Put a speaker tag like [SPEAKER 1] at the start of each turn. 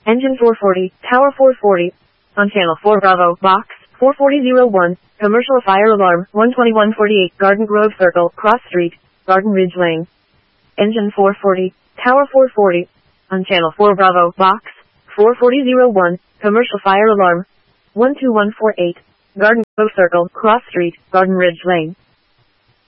[SPEAKER 1] Engine 440, Tower 440. On Channel 4 Bravo, Box 44001. Commercial fire alarm 12148. Garden Grove Circle, Cross Street, Garden Ridge Lane. Engine 440, Tower 440. On Channel 4 Bravo, Box 44001. Commercial fire alarm 12148. Garden Grove Circle, Cross Street, Garden Ridge Lane.